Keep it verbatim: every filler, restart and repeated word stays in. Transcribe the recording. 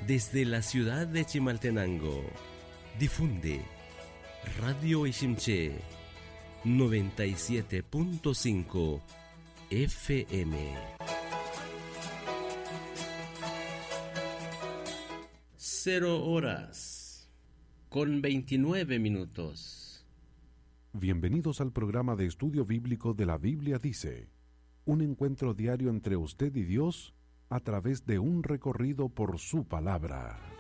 Desde la ciudad de Chimaltenango, difunde Radio Iximché noventa y siete punto cinco F M. Cero horas con veintinueve minutos. Bienvenidos al programa de estudio bíblico de la Biblia Dice, un encuentro diario entre usted y Dios a través de un recorrido por su palabra.